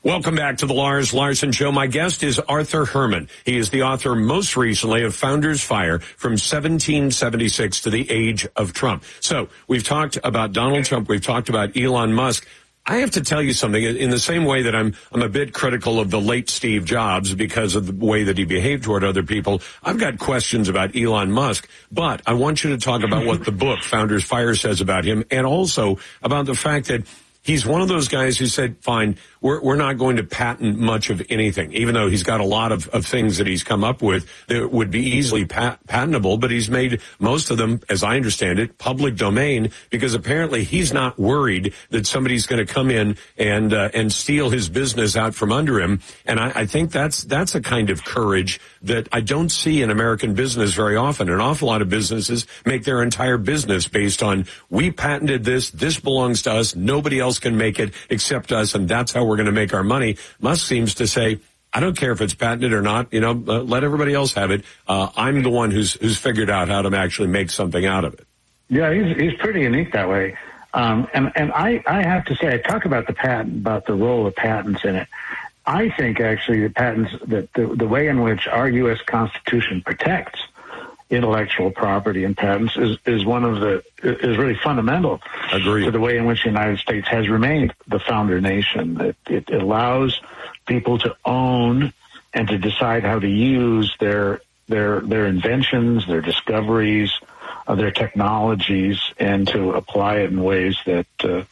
Welcome back to the Lars Larson Show. My guest is Arthur Herman. He is the author most recently of Founders Fire, from 1776 to the Age of Trump. So we've talked about Donald Trump. We've talked about Elon Musk. I have to tell you something. In the same way that I'm a bit critical of the late Steve Jobs because of the way that he behaved toward other people, I've got questions about Elon Musk. But I want you to talk about what the book Founders Fire says about him, and also about the fact that he's one of those guys who said, fine, we're not going to patent much of anything, even though he's got a lot of things that he's come up with that would be easily patentable, but he's made most of them, as I understand it, public domain, because apparently he's not worried that somebody's going to come in and steal his business out from under him. And I think that's a kind of courage that I don't see in American business very often. An awful lot of businesses make their entire business based on, we patented this belongs to us, nobody else can make it except us, and that's how we're going to make our money. Musk seems to say, I don't care if it's patented or not, let everybody else have it. I'm the one who's figured out how to actually make something out of it. Yeah, he's pretty unique that way. And I have to say, I talk about the role of patents in it. I think actually the patents, that the way in which our U.S. Constitution protects intellectual property and patents is really fundamental to the way in which the United States has remained the founder nation. It allows people to own and to decide how to use their inventions, their discoveries, their technologies, and to apply it in ways that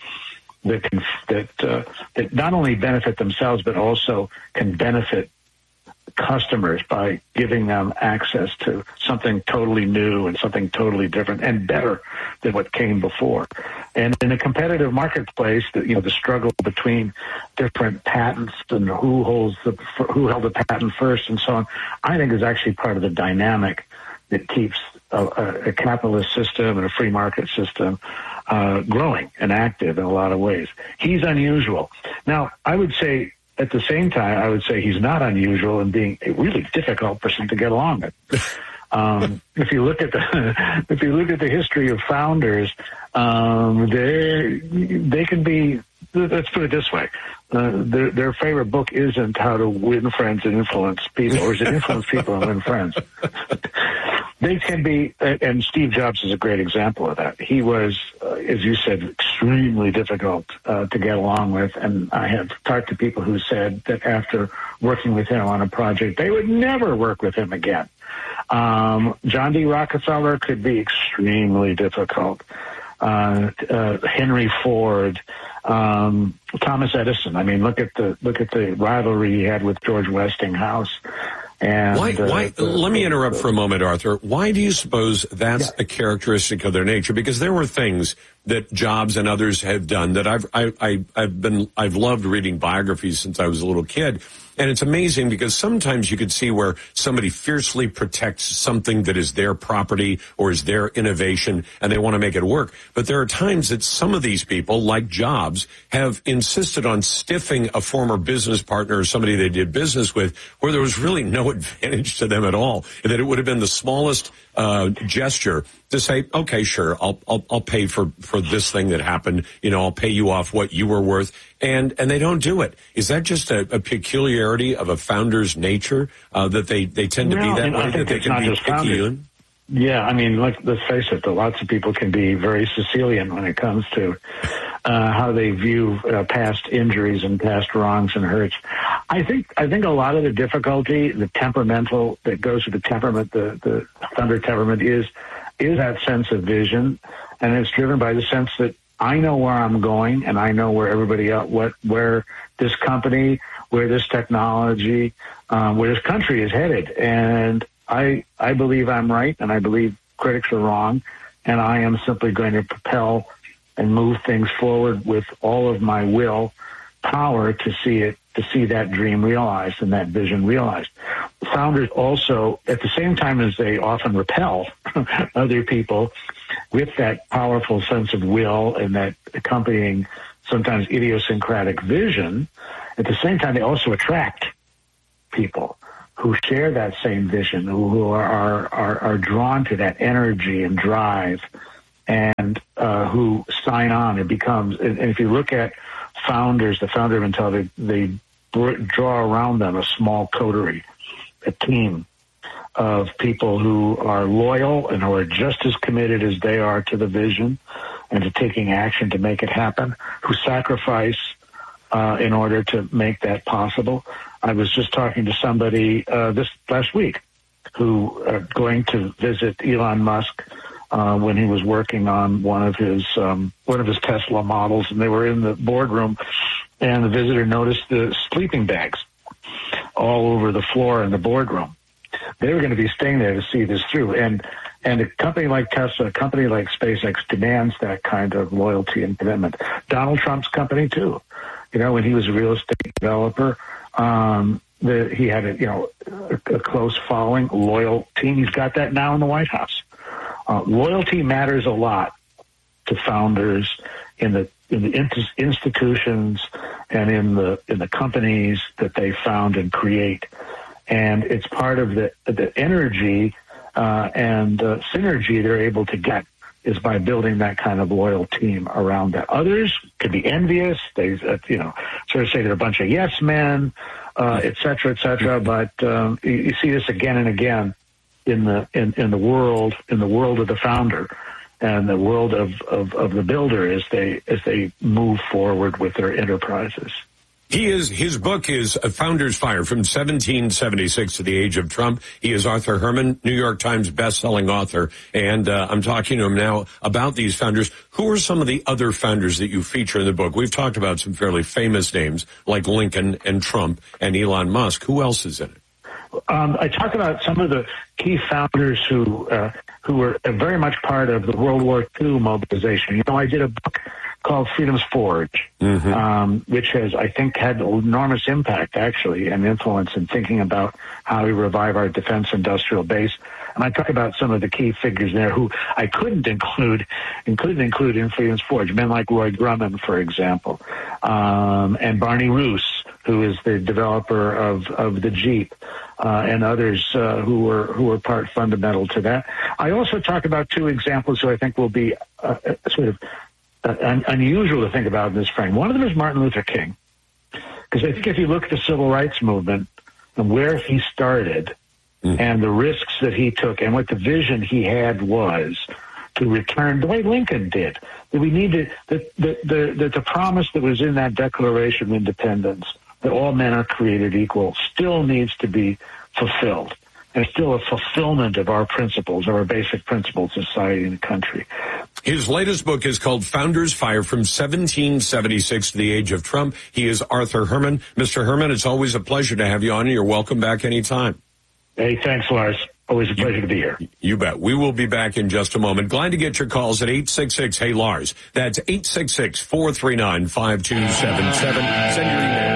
not only benefit themselves but also can benefit customers by giving them access to something totally new and something totally different and better than what came before. And in a competitive marketplace, the struggle between different patents and who held the patent first and so on, I think is actually part of the dynamic that keeps a capitalist system and a free market system growing and active in a lot of ways. He's unusual. Now, I would say, at the same time, I would say he's not unusual in being a really difficult person to get along with. If you look at the history of founders, they can be. Let's put it this way: their favorite book isn't How to Win Friends and Influence People, or is it Influence People and Win Friends? They can be, and Steve Jobs is a great example of that. He was, as you said, extremely difficult to get along with, and I have talked to people who said that after working with him on a project, they would never work with him again. John D. Rockefeller could be extremely difficult. Henry Ford, Thomas Edison. I mean, look at the rivalry he had with George Westinghouse. And why? Let me interrupt for a moment, Arthur. Why do you suppose that's a characteristic of their nature? Because there were things that Jobs and others have done that I've loved reading biographies since I was a little kid. And it's amazing because sometimes you could see where somebody fiercely protects something that is their property or is their innovation, and they want to make it work. But there are times that some of these people, like Jobs, have insisted on stiffing a former business partner or somebody they did business with where there was really no advantage to them at all, and that it would have been the smallest gesture to say, okay, sure, I'll pay for this thing that happened. I'll pay you off what you were worth. And they don't do it. Is that just a peculiarity of a founder's nature, that they tend to be that way, that they can be picky? Yeah, I mean, let's face it, lots of people can be very Sicilian when it comes to how they view past injuries and past wrongs and hurts. I think a lot of the difficulty, the temperamental that goes with the temperament, the founder temperament is that sense of vision, and it's driven by the sense that I know where I'm going, and I know where everybody else, where this company, where this technology, where this country is headed, and I believe I'm right, and I believe critics are wrong, and I am simply going to propel and move things forward with all of my will power to see that dream realized and that vision realized. Founders also, at the same time as they often repel other people with that powerful sense of will and that accompanying sometimes idiosyncratic vision, at the same time they also attract people who share that same vision, who are drawn to that energy and drive, and who sign on. It becomes, and if you look at founders, the founder mentality, draw around them a small coterie, a team of people who are loyal and who are just as committed as they are to the vision and to taking action to make it happen, who sacrifice in order to make that possible. I was just talking to somebody this last week who going to visit Elon Musk when he was working on one of his Tesla models, and they were in the boardroom, and the visitor noticed the sleeping bags all over the floor in the boardroom. They were going to be staying there to see this through, and a company like Tesla, a company like SpaceX demands that kind of loyalty and commitment. Donald Trump's company too. You know, when he was a real estate developer, he had a close following, loyal team. He's got that now in the White House. Loyalty matters a lot to founders in the institutions and in the companies that they found and create, and it's part of the energy and synergy they're able to get is by building that kind of loyal team around that. Others could be envious. They sort of say they're a bunch of yes men, et cetera, et cetera. But you see this again and again in the world of the founder and the world of the builder as they move forward with their enterprises. His book is A Founder's Fire from 1776 to the Age of Trump. He is Arthur Herman, New York Times best-selling author, and I'm talking to him now about these founders. Who are some of the other founders that you feature in the book? We've talked about some fairly famous names like Lincoln and Trump and Elon Musk. Who else is in it? I talk about some of the key founders who were very much part of the World War II mobilization. You know, I did a book called Freedom's Forge, which has, I think, had enormous impact, actually, and influence in thinking about how we revive our defense industrial base. And I talk about some of the key figures there who I couldn't include in Freedom's Forge, men like Roy Grumman, for example, and Barney Roos, who is the developer of the Jeep, and others who were part fundamental to that. I also talk about two examples who I think will be sort of unusual to think about in this frame. One of them is Martin Luther King, because I think if you look at the civil rights movement and where he started and the risks that he took and what the vision he had was to return the way Lincoln did, that we needed the promise that was in that Declaration of Independence that all men are created equal still needs to be fulfilled. And still a fulfillment of our principles, of our basic principles of society and the country. His latest book is called Founder's Fire from 1776 to the Age of Trump. He is Arthur Herman. Mr. Herman, it's always a pleasure to have you on. You're welcome back anytime. Hey, thanks, Lars. Always a pleasure to be here. You bet. We will be back in just a moment. Glad to get your calls at 866-HEY-LARS. That's 866-439-5277. Send your email